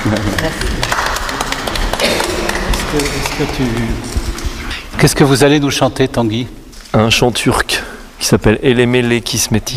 Qu'est-ce que vous allez nous chanter, Tanguy ? Un chant turc qui s'appelle Elemele Kismeti.